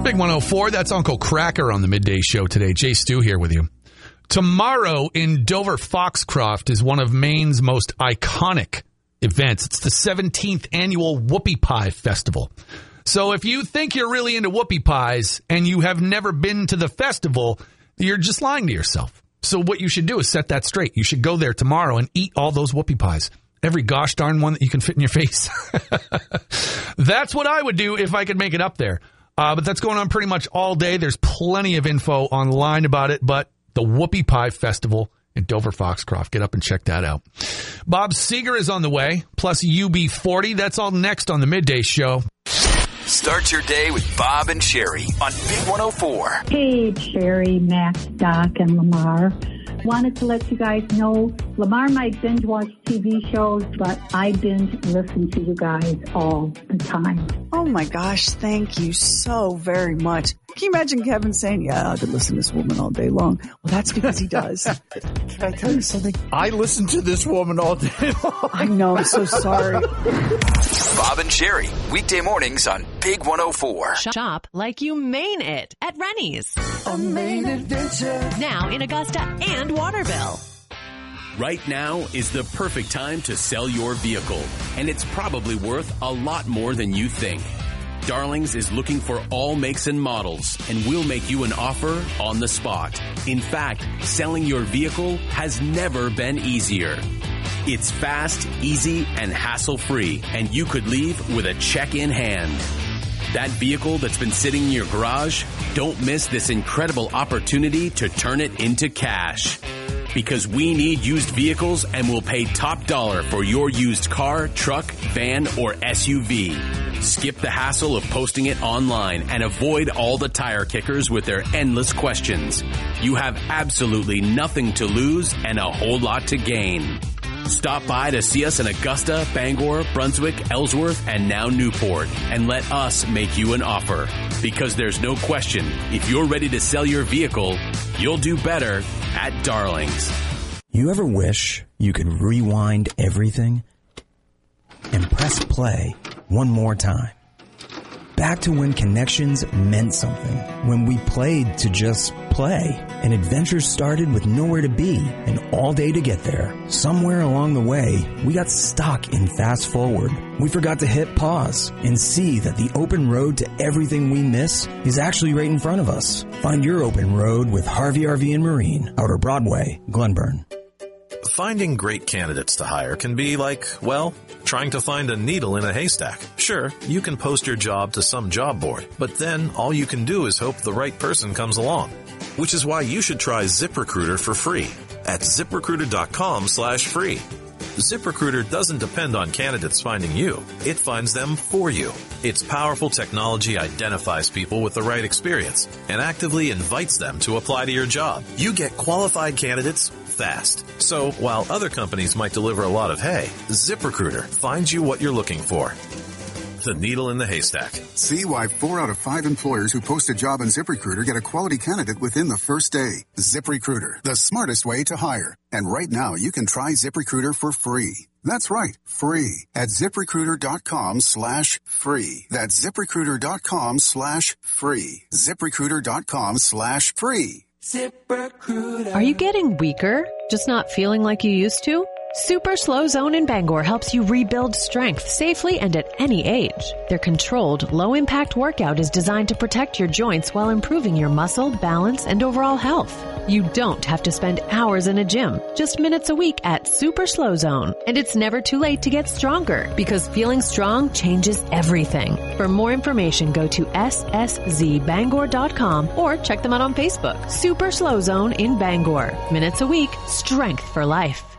Big 104, that's Uncle Cracker on the Midday Show today. Jay Stu here with you. Tomorrow in Dover Foxcroft is one of Maine's most iconic events. It's the 17th annual Whoopie Pie Festival. So if you think you're really into whoopie pies and you have never been to the festival, you're just lying to yourself. So what you should do is set that straight. You should go there tomorrow and eat all those whoopie pies. Every gosh darn one that you can fit in your face. That's what I would do if I could make it up there. But that's going on pretty much all day. There's plenty of info online about it. But the Whoopie Pie Festival in Dover Foxcroft. Get up and check that out. Bob Seger is on the way, plus UB40. That's all next on the Midday Show. Start your day with Bob and Sherry on Big 104. Hey, Sherry, Max, Doc, and Lamar. Wanted to let you guys know, Lamar might binge watch TV shows, but I binge listen to you guys all the time. Oh my gosh, thank you so very much. Can you imagine Kevin saying, yeah, I could listen to this woman all day long? Well, that's because he does. Can I tell you something? I listen to this woman all day long. I know, I'm so sorry. Bob and Sherry, weekday mornings on Big 104. Shop like you mean it at Rennie's. A Maine adventure. Now in Augusta and Waterville. Right now is the perfect time to sell your vehicle, and it's probably worth a lot more than you think. Darlings is looking for all makes and models, and we'll make you an offer on the spot. In fact, selling your vehicle has never been easier. It's fast, easy, and hassle-free, and you could leave with a check in hand. That vehicle that's been sitting in your garage, don't miss this incredible opportunity to turn it into cash. Because we need used vehicles and we'll pay top dollar for your used car, truck, van, or SUV. Skip the hassle of posting it online and avoid all the tire kickers with their endless questions. You have absolutely nothing to lose and a whole lot to gain. Stop by to see us in Augusta, Bangor, Brunswick, Ellsworth, and now Newport, and let us make you an offer. Because there's no question, if you're ready to sell your vehicle, you'll do better at Darlings. You ever wish you could rewind everything and press play one more time? Back to when connections meant something, when we played to just play, and adventures started with nowhere to be and all day to get there. Somewhere along the way, we got stuck in fast forward. We forgot to hit pause and see that the open road to everything we miss is actually right in front of us. Find your open road with Harvey RV and Marine, Outer Broadway, Glenburn. Finding great candidates to hire can be like, well, trying to find a needle in a haystack. Sure, you can post your job to some job board, but then all you can do is hope the right person comes along. Which is why you should try ZipRecruiter for free at ZipRecruiter.com/free. ZipRecruiter doesn't depend on candidates finding you. It finds them for you. Its powerful technology identifies people with the right experience and actively invites them to apply to your job. You get qualified candidates fast. So while other companies might deliver a lot of hay, ZipRecruiter finds you what you're looking for. The needle in the haystack. See why 4 out of 5 employers who post a job on ZipRecruiter get a quality candidate within the first day. ZipRecruiter, the smartest way to hire. And right now, you can try ZipRecruiter for free. That's right, free at ZipRecruiter.com/free. That's ZipRecruiter.com/free. ZipRecruiter.com/free. ZipRecruiter. Are you getting weaker? Just not feeling like you used to? Super Slow Zone in Bangor helps you rebuild strength safely and at any age. Their controlled, low-impact workout is designed to protect your joints while improving your muscle, balance, and overall health. You don't have to spend hours in a gym, just minutes a week at Super Slow Zone. And it's never too late to get stronger, because feeling strong changes everything. For more information, go to sszbangor.com or check them out on Facebook. Super Slow Zone in Bangor. Minutes a week, strength for life.